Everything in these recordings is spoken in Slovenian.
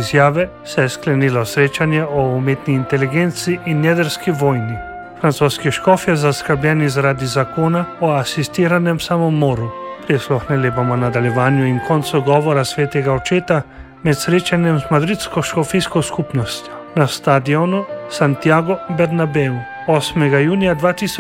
izjave se je sklenilo srečanje o umetni inteligenci in jedrski vojni. Francoski škof je zaskrbljen zaradi zakona o asistiranem samomoru. Prisluhnili bomo nadaljevanju in koncu govora svetega očeta med srečanjem z madridsko škofijsko skupnostjo na stadionu Santiago Bernabeu 8. junija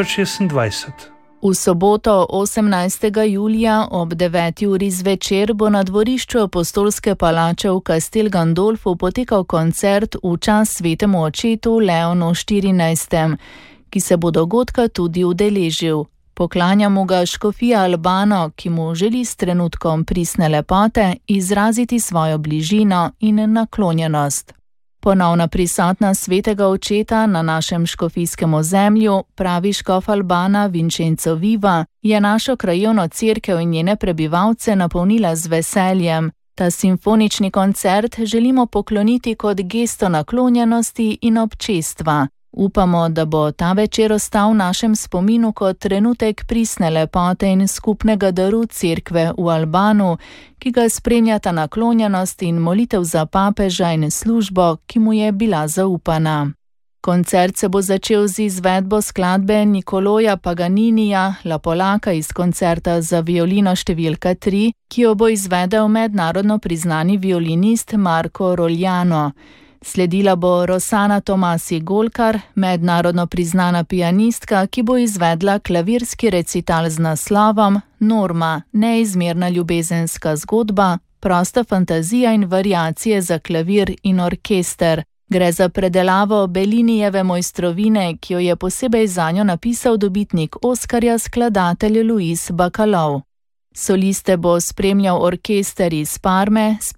2026. V soboto 18. julija ob 9. uri zvečer bo na dvorišču Apostolske palače v Castel Gandolfu potekal koncert v čast svetemu očetu Leonu XIV, ki se bo dogodka tudi udeležil. Poklanja mu ga škofija Albano, ki mu želi s trenutkom pristne lepote izraziti svojo bližino in naklonjenost. Ponovna prisotna svetega očeta na našem škofijskem ozemlju, pravi škof Albana Vincenzo Viva, je našo krajevno cerkev in njene prebivalce napolnila z veseljem. Ta simfonični koncert želimo pokloniti kot gesto naklonjenosti in občestva. Upamo, da bo ta večer ostal v našem spominu kot trenutek pristne lepote in skupnega daru cerkve v Albanu, ki ga spremljata naklonjenost in molitev za papeža in službo, ki mu je bila zaupana. Koncert se bo začel z izvedbo skladbe Nicoloja Paganinija, La Polaka iz koncerta za violino številka 3, ki jo bo izvedel mednarodno priznani violinist Marco Rogliano. Sledila bo Rosana Tomasi Golkar, mednarodno priznana pianistka, ki bo izvedla klavirski recital z naslovom Norma, neizmerna ljubezenska zgodba, prosta fantazija in variacije za klavir in orkester. Gre za predelavo Bellinijeve mojstrovine, ki jo je posebej zanjo napisal dobitnik Oskarja skladatelj Luis Bacalov. Soliste bo spremljal orkester iz Parme s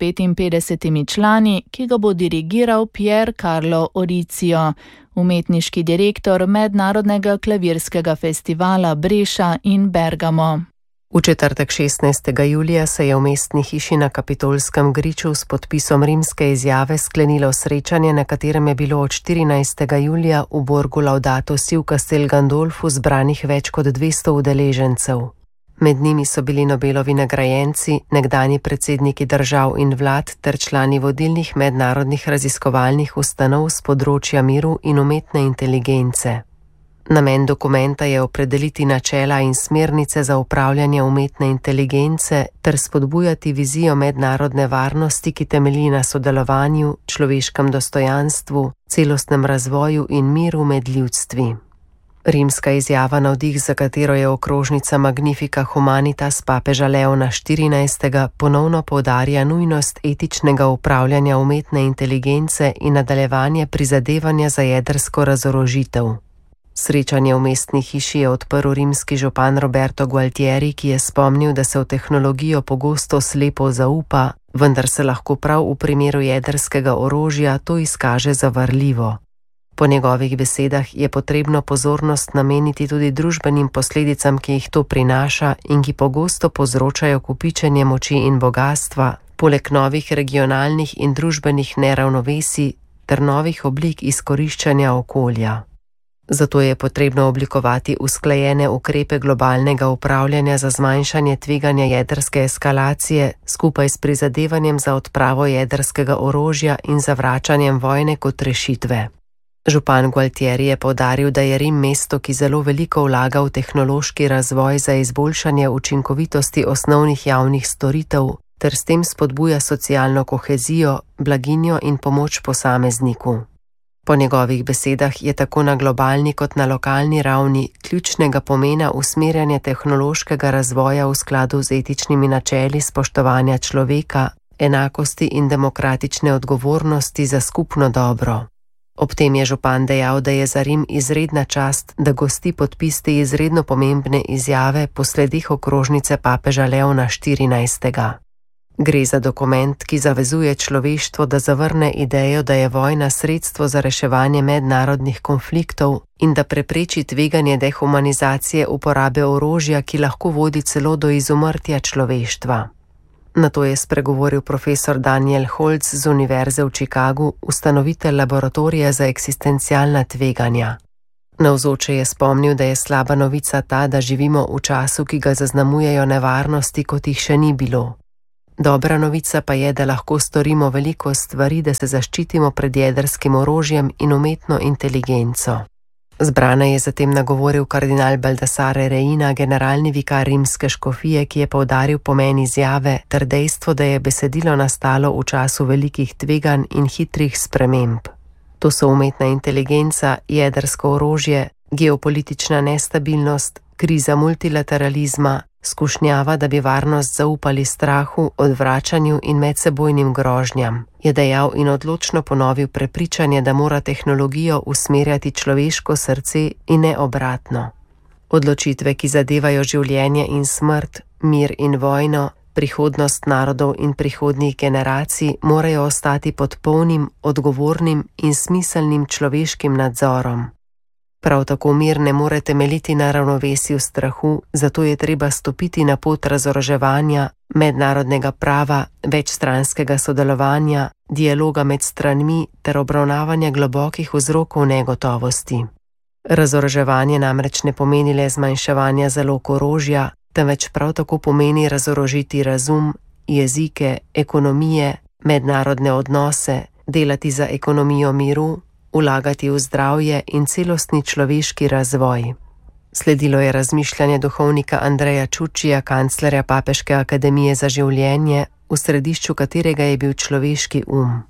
55 člani, ki ga bo dirigiral Pier Carlo Oricio, umetniški direktor Mednarodnega klavirskega festivala Breša in Bergamo. V četrtek 16. julija se je v mestni hiši na Kapitolskem griču s podpisom rimske izjave sklenilo srečanje, na katerem je bilo od 14. julija v Borgu Laudato Si v Castel Gandolfu zbranih več kot 200 udeležencev. Med njimi so bili Nobelovi nagrajenci, nekdanji predsedniki držav in vlad ter člani vodilnih mednarodnih raziskovalnih ustanov z področja miru in umetne inteligence. Namen dokumenta je opredeliti načela in smernice za upravljanje umetne inteligence ter spodbujati vizijo mednarodne varnosti, ki temelji na sodelovanju, človeškem dostojanstvu, celostnem razvoju in miru med ljudstvi. Rimska izjava navdih, za katero je okrožnica Magnifica Humanitas papeža Leona XIV. Ponovno poudarja nujnost etičnega upravljanja umetne inteligence in nadaljevanje prizadevanja za jedrsko razorožitev. Srečanje v mestni hiši je odprl rimski župan Roberto Gualtieri, ki je spomnil, da se v tehnologijo pogosto slepo zaupa, vendar se lahko prav v primeru jedrskega orožja to izkaže za varljivo. Po njegovih besedah je potrebno pozornost nameniti tudi družbenim posledicam, ki jih to prinaša in ki pogosto povzročajo kopičenje moči in bogastva, poleg novih regionalnih in družbenih neravnovesij ter novih oblik izkoriščanja okolja. Zato je potrebno oblikovati usklajene ukrepe globalnega upravljanja za zmanjšanje tveganja jedrske eskalacije skupaj s prizadevanjem za odpravo jedrskega orožja in zavračanjem vojne kot rešitve. Župan Gualtieri je poudaril, da je Rim mesto, ki zelo veliko vlaga v tehnološki razvoj za izboljšanje učinkovitosti osnovnih javnih storitev ter s tem spodbuja socialno kohezijo, blaginjo in pomoč posamezniku. Po njegovih besedah je tako na globalni kot na lokalni ravni ključnega pomena usmerjanje tehnološkega razvoja v skladu z etičnimi načeli spoštovanja človeka, enakosti in demokratične odgovornosti za skupno dobro. Ob tem je župan dejal, da je za Rim izredna čast, da gosti podpis te izredno pomembne izjave po sledih okrožnice papeža Leona XIV. Gre za dokument, ki zavezuje človeštvo, da zavrne idejo, da je vojna sredstvo za reševanje mednarodnih konfliktov in da prepreči tveganje dehumanizacije uporabe orožja, ki lahko vodi celo do izumrtja človeštva. Na to je spregovoril profesor Daniel Holz z Univerze v Chicagu, ustanovitelj laboratorija za eksistencialna tveganja. Navzoče je spomnil, da je slaba novica ta, da živimo v času, ki ga zaznamujejo nevarnosti, kot jih še ni bilo. Dobra novica pa je, da lahko storimo veliko stvari, da se zaščitimo pred jedrskim orožjem in umetno inteligenco. Zbrane je zatem nagovoril kardinal Baldassare Reina, generalni vikar rimske škofije, ki je poudaril pomen izjave ter dejstvo, da je besedilo nastalo v času velikih tveganj in hitrih sprememb. To so umetna inteligenca, jedrsko orožje, geopolitična nestabilnost, kriza multilateralizma, skušnjava, da bi varnost zaupali strahu, odvračanju in medsebojnim grožnjam, je dejal in odločno ponovil prepričanje, da mora tehnologijo usmerjati človeško srce in ne obratno. Odločitve, ki zadevajo življenje in smrt, mir in vojno, prihodnost narodov in prihodnjih generacij, morajo ostati pod polnim, odgovornim in smiselnim človeškim nadzorom. Prav tako mir ne more temeljiti na ravnovesju strahu, zato je treba stopiti na pot razoroževanja, mednarodnega prava, večstranskega sodelovanja, dialoga med stranmi ter obravnavanja globokih vzrokov negotovosti. Razoroževanje namreč ne pomeni le zmanjševanja zalog orožja, temveč prav tako pomeni razorožiti razum, jezike, ekonomije, mednarodne odnose, delati za ekonomijo miru, vlagati v zdravje in celostni človeški razvoj. Sledilo je razmišljanje duhovnika Andreja Čučija, kanclerja Papeške akademije za življenje, v središču katerega je bil človeški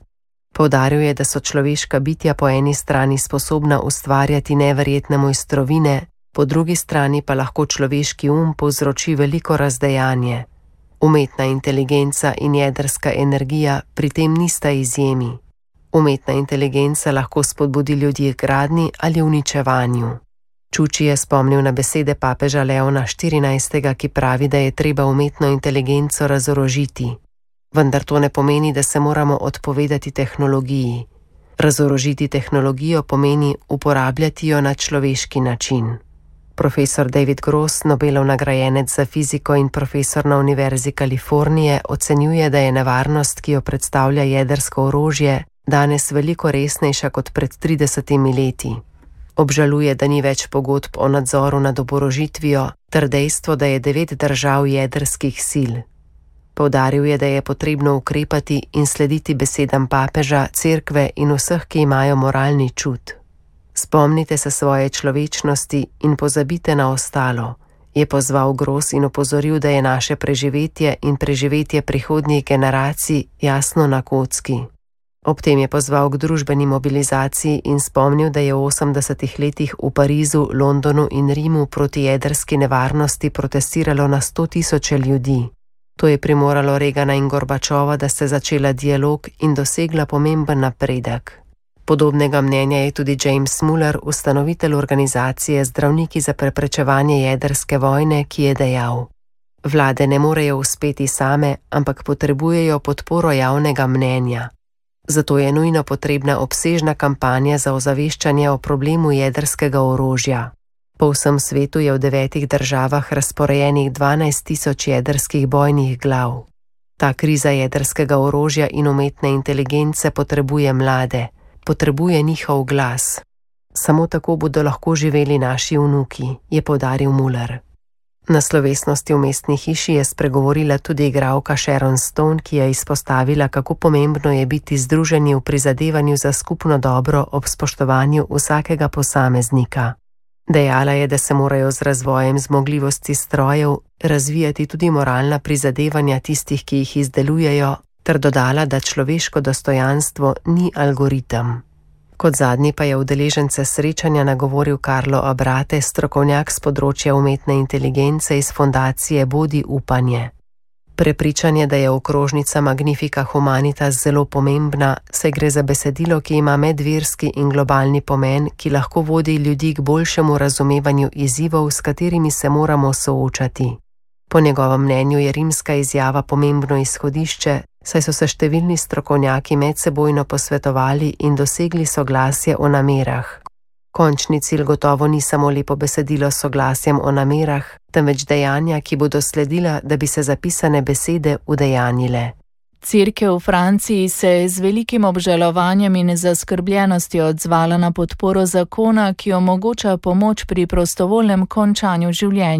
Poudaril je, da so človeška bitja po eni strani sposobna ustvarjati neverjetne mojstrovine, po drugi strani pa lahko človeški povzroči veliko razdejanje. Umetna inteligenca in jedrska energija pri tem nista izjemi. Umetna inteligenca lahko spodbudi ljudi k gradnji ali uničevanju. Čuči je spomnil na besede papeža Leona XIV., ki pravi, da je treba umetno inteligenco razorožiti. Vendar to ne pomeni, da se moramo odpovedati tehnologiji. Razorožiti tehnologijo pomeni uporabljati jo na človeški način. Profesor David Gross, Nobelov nagrajenec za fiziko in profesor na Univerzi Kalifornije, ocenjuje, da je nevarnost, ki jo predstavlja jedrsko orožje, danes veliko resnejša kot pred 30 leti. Obžaluje, da ni več pogodb o nadzoru nad oborožitvijo ter dejstvo, da je 9 držav jedrskih sil. Poudaril je, da je potrebno ukrepati in slediti besedam papeža, cerkve in vseh, ki imajo moralni čut. Spomnite se svoje človečnosti in pozabite na ostalo, je pozval Gross in opozoril, da je naše preživetje in preživetje prihodnjih generacij jasno na kocki. Ob tem je pozval k družbeni mobilizaciji in spomnil, da je v 80 letih v Parizu, Londonu in Rimu proti jedrski nevarnosti protestiralo na 100.000 ljudi. To je primoralo Reagana in Gorbačova, da sta začela dialog in dosegla pomemben napredek. Podobnega mnenja je tudi James Muller, ustanovitelj organizacije Zdravniki za preprečevanje jedrske vojne, ki je dejal: Vlade ne morejo uspeti same, ampak potrebujejo podporo javnega mnenja. Zato je nujno potrebna obsežna kampanja za ozaveščanje o problemu jedrskega orožja. Po vsem svetu je v 9 državah razporejenih 12.000 jedrskih bojnih glav. Ta kriza jedrskega orožja in umetne inteligence potrebuje mlade, potrebuje njihov glas. Samo tako bodo lahko živeli naši vnuki, je poudaril Muller. Na slovesnosti v mestni hiši je spregovorila tudi igralka Sharon Stone, ki je izpostavila, kako pomembno je biti združeni v prizadevanju za skupno dobro ob spoštovanju vsakega posameznika. Dejala je, da se morajo z razvojem zmogljivosti strojev razvijati tudi moralna prizadevanja tistih, ki jih izdelujejo, ter dodala, da človeško dostojanstvo ni algoritem. Kot zadnji pa je udeležence srečanja nagovoril Carlo Abrate, strokovnjak z področja umetne inteligence iz fundacije Bodi upanje. Prepričanje, da je okrožnica Magnifica Humanitas zelo pomembna, saj gre za besedilo, ki ima medverski in globalni pomen, ki lahko vodi ljudi k boljšemu razumevanju izzivov, s katerimi se moramo soočati. Po njegovem mnenju je rimska izjava pomembno izhodišče, saj so se številni strokovnjaki medsebojno posvetovali in dosegli soglasje o namerah. Končni cilj gotovo ni samo lepo besedilo s soglasjem o namerah, temveč dejanja, ki bodo sledila, da bi se zapisane besede udejanjile. Cerkev v Franciji se je z velikim obžalovanjem in zaskrbljenostjo odzvala na podporo zakona, ki omogoča pomoč pri prostovoljnem končanju življenja.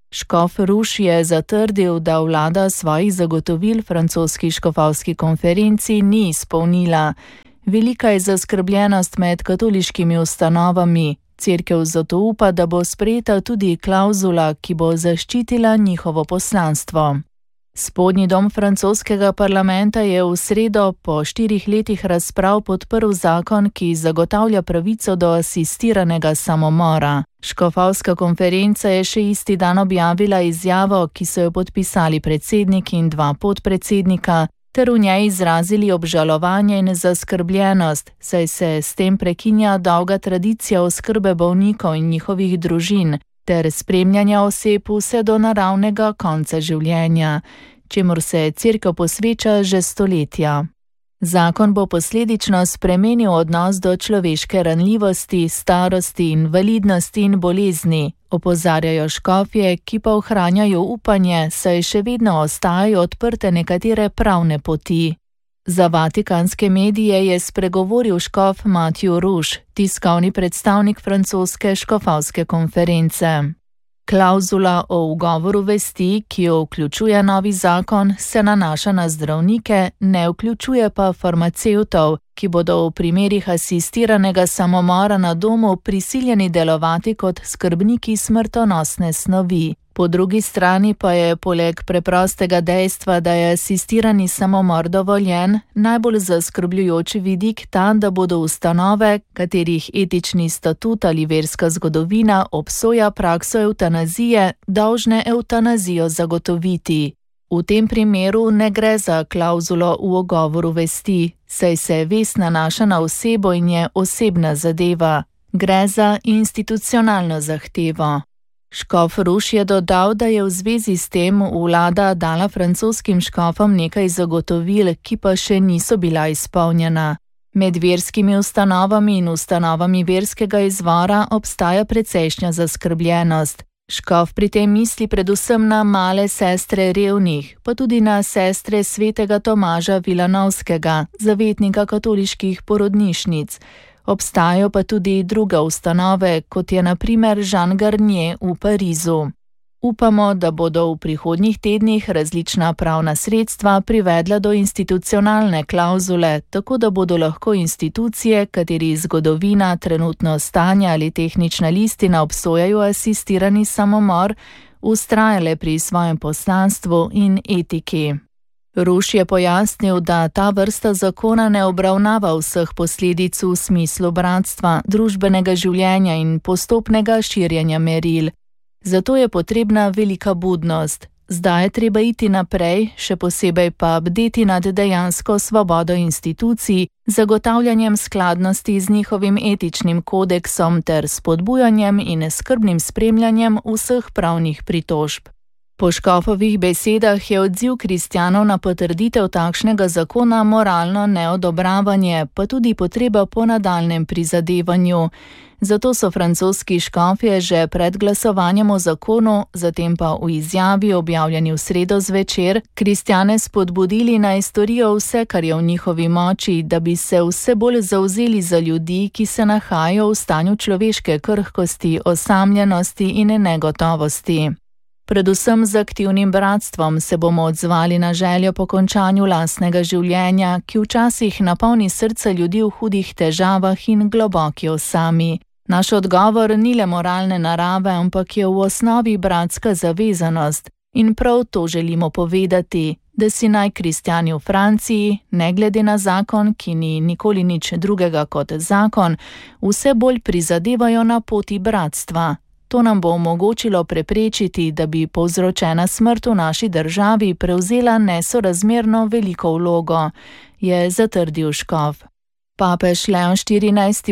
Škof Ruš je zatrdil, da vlada svojih zagotovil francoski škofovski konferenci ni izpolnila. Velika je zaskrbljenost med katoliškimi ustanovami. Cerkev zato upa, da bo sprejeta tudi klavzula, ki bo zaščitila njihovo poslanstvo. Spodnji dom francoskega parlamenta je v sredo po 4 letih razprav podprl zakon, ki zagotavlja pravico do asistiranega samomora. Škofovska konferenca je še isti dan objavila izjavo, ki so jo podpisali predsednik in 2 podpredsednika, ter v njej izrazili obžalovanje in zaskrbljenost, saj se s tem prekinja dolga tradicija oskrbe bolnikov in njihovih družin, ter spremljanja oseb vse do naravnega konca življenja, čemur se cerkev posveča že stoletja. Zakon bo posledično spremenil odnos do človeške ranljivosti, starosti, invalidnosti in bolezni, opozarjajo škofje, ki pa ohranjajo upanje, saj še vedno ostajajo odprte nekatere pravne poti. Za vatikanske medije je spregovoril škof Matthew Ruš, tiskovni predstavnik francoske škofovske konference. Klavzula o ugovoru vesti, ki jo vključuje novi zakon, se nanaša na zdravnike, ne vključuje pa farmacevtov, ki bodo v primerih asistiranega samomora na domu prisiljeni delovati kot skrbniki smrtonosne snovi. Po drugi strani pa je poleg preprostega dejstva, da je asistirani samomor dovoljen, najbolj zaskrbljujoč vidik ta, da bodo ustanove, katerih etični statut ali verska zgodovina obsoja prakso evtanazije, dolžne evtanazijo zagotoviti. V tem primeru ne gre za klavzulo v ugovoru vesti, saj se vest nanaša na osebo in je osebna zadeva. Gre za institucionalno zahtevo. Škof Ruš je dodal, da je v zvezi s tem vlada dala francoskim škofom nekaj zagotovil, ki pa še niso bila izpolnjena. Med verskimi ustanovami in ustanovami verskega izvora obstaja precejšnja zaskrbljenost. Škof pri tem misli predvsem na male sestre revnih, pa tudi na sestre svetega Tomaža Vilanovskega, zavetnika katoliških porodnišnic. Obstajajo pa tudi druge ustanove, kot je na primer Jean Garnier v Parizu. Upamo, da bodo v prihodnjih tednih različna pravna sredstva privedla do institucionalne klavzule, tako da bodo lahko institucije, katerih zgodovina, trenutno stanje ali tehnična listina obsojajo asistirani samomor, vztrajale pri svojem poslanstvu in etiki. Ruš je pojasnil, da ta vrsta zakona ne obravnava vseh posledic v smislu bratstva, družbenega življenja in postopnega širjenja meril. Zato je potrebna velika budnost. Zdaj je treba iti naprej, še posebej pa bdeti nad dejansko svobodo institucij, zagotavljanjem skladnosti z njihovim etičnim kodeksom ter spodbujanjem in skrbnim spremljanjem vseh pravnih pritožb. Po škofovih besedah je odziv kristjanov na potrditev takšnega zakona moralno neodobravanje, pa tudi potreba po nadaljnjem prizadevanju. Zato so francoski škofje že pred glasovanjem o zakonu, zatem pa v izjavi objavljeni v sredo zvečer, kristjane spodbudili naj storijo vse, kar je v njihovi moči, da bi se vse bolj zavzeli za ljudi, ki se nahajajo v stanju človeške krhkosti, osamljenosti in negotovosti. Predvsem z aktivnim bratstvom se bomo odzvali na željo po končanju lastnega življenja, ki včasih napolni srca ljudi v hudih težavah in globoki osami. Naš odgovor ni le moralne narave, ampak je v osnovi bratska zavezanost. In prav to želimo povedati, da si naj kristjani v Franciji, ne glede na zakon, ki ni nikoli nič drugega kot zakon, vse bolj prizadevajo na poti bratstva. To nam bo omogočilo preprečiti, da bi povzročena smrt v naši državi prevzela nesorazmerno veliko vlogo, je zatrdil škof. Papež Leon XIV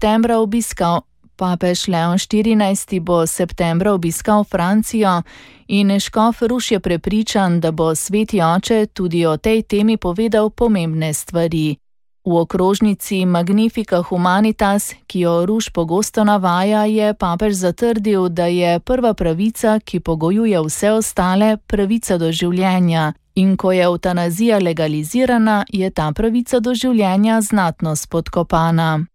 bo septembra obiskal Francijo in škof Ruš je prepričan, da bo sveti oče tudi o tej temi povedal pomembne stvari. V okrožnici Magnifica Humanitas, ki jo Ruš pogosto navaja, je papež zatrdil, da je prva pravica, ki pogojuje vse ostale, pravica do življenja. In ko je evtanazija legalizirana, je ta pravica do življenja znatno spodkopana.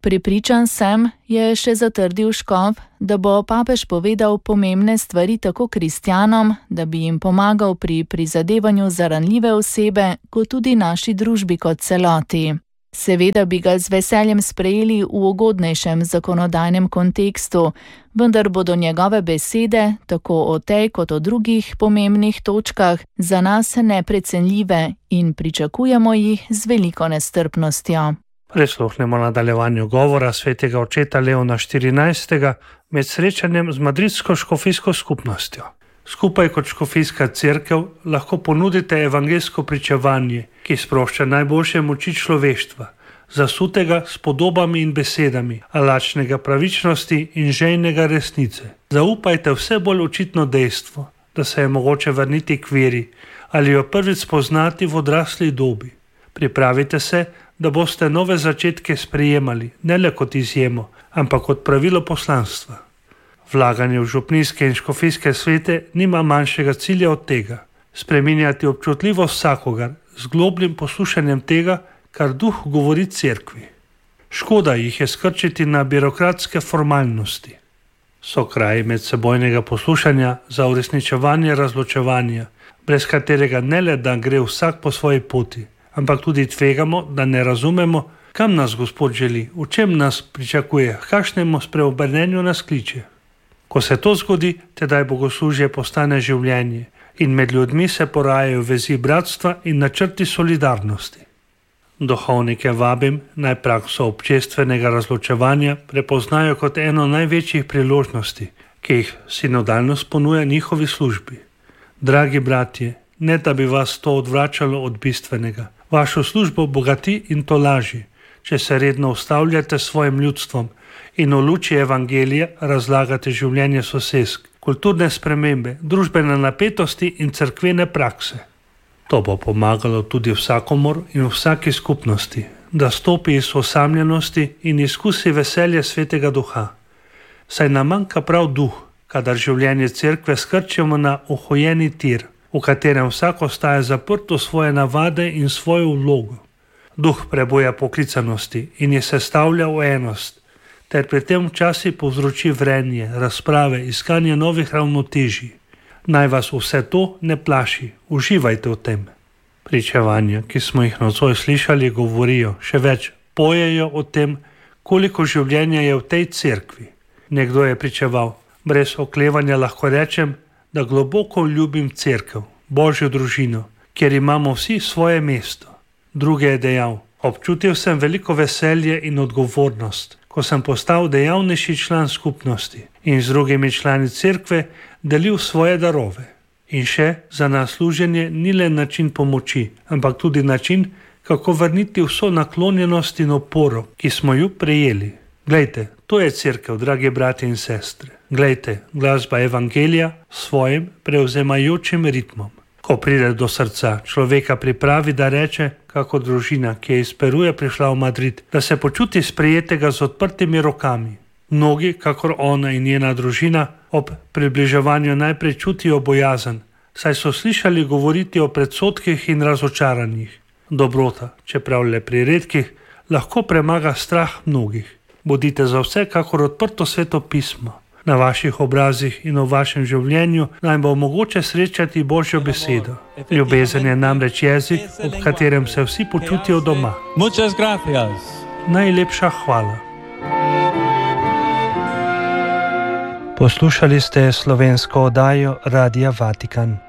Prepričan sem, je še zatrdil škof, da bo papež povedal pomembne stvari tako kristjanom, da bi jim pomagal pri prizadevanju za ranljive osebe, kot tudi naši družbi kot celoti. Seveda bi ga z veseljem sprejeli v ugodnejšem zakonodajnem kontekstu, vendar bodo njegove besede, tako o tej kot o drugih pomembnih točkah, za nas neprecenljive in pričakujemo jih z veliko nestrpnostjo. Prisluhnemo nadaljevanju govora svetega očeta Leona XIV. Med srečanjem z madridsko škofijsko skupnostjo. Skupaj kot škofijska cerkev lahko ponudite evangeljsko pričevanje, ki sprošča najboljše moči človeštva, zasutega s podobami in besedami, a lačnega pravičnosti in žejnega resnice. Zaupajte vse bolj očitno dejstvo, da se je mogoče vrniti k veri ali jo prvič spoznati v odrasli dobi. Pripravite se, da boste nove začetke sprejemali, ne le kot izjemo, ampak kot pravilo poslanstva. Vlaganje v župnijske in škofijske svete nima manjšega cilja od tega. Spreminjati občutljivost vsakogar z globljim poslušanjem tega, kar duh govori cerkvi. Škoda jih je skrčiti na birokratske formalnosti. So kraji medsebojnega poslušanja za uresničevanje razločevanja, brez katerega ne le da gre vsak po svoji poti, ampak tudi tvegamo, da ne razumemo, kam nas Gospod želi, v čem nas pričakuje, kakšnemu spreobrnenju nas kliče. Ko se to zgodi, tedaj bogoslužje postane življenje in med ljudmi se porajajo vezi bratstva in načrti solidarnosti. Duhovnike vabim, naj prakso občestvenega razločevanja prepoznajo kot eno največjih priložnosti, ki jih sinodalnost ponuja njihovi službi. Dragi bratje, ne da bi vas to odvračalo od bistvenega. Vašo službo bogati in to laži, če se redno ustavljate s svojim ljudstvom in v luči evangelija razlagate življenje sosesk, kulturne spremembe, družbene napetosti in cerkvene prakse. To bo pomagalo tudi vsakomur in vsaki skupnosti, da stopi iz osamljenosti in izkusi veselje Svetega Duha. Saj nam manjka prav duh, kadar življenje cerkve skrčimo na ohojeni tir, v katerem vsak ostaja zaprt v svoje navade in svojo vlogo. Duh prebuja poklicanosti in je sestavlja v enost, ter pri tem včasih povzroči vrenje, razprave, iskanje novih ravnotežij. Naj vas vse to ne plaši, uživajte v tem. Pričevanja, ki smo jih nocoj slišali, govorijo, še več, pojejo o tem, koliko življenja je v tej cerkvi. Nekdo je pričeval, brez oklevanja lahko rečem, da globoko ljubim cerkev, Božjo družino, kjer imamo vsi svoje mesto. Drugi je dejal, občutil sem veliko veselje in odgovornost, ko sem postal dejavnejši član skupnosti in z drugimi člani cerkve delil svoje darove. In še, za nas služenje ni le način pomoči, ampak tudi način, kako vrniti vso naklonjenost in oporo, ki smo jo prejeli. Glejte, to je cerkev, dragi brati in sestre. Glejte, glasba evangelija s svojim prevzemajočim ritmom. Ko pride do srca, človeka pripravi, da reče, kako družina, ki je iz Peruja prišla v Madrid, da se počuti sprejetega z odprtimi rokami. Mnogi, kakor ona in njena družina, ob približevanju najprej čutijo bojazen, saj so slišali govoriti o predsodkih in razočaranjih. Dobrota, čeprav le pri redkih, lahko premaga strah mnogih. Bodite za vse kakor odprto sveto pismo. Na vaših obrazih in v vašem življenju naj bo mogoče srečati Božjo besedo. Ljubezen je namreč jezik, ob katerem se vsi počutijo doma. Najlepša hvala. Poslušali ste slovensko oddajo Radia Vatikan.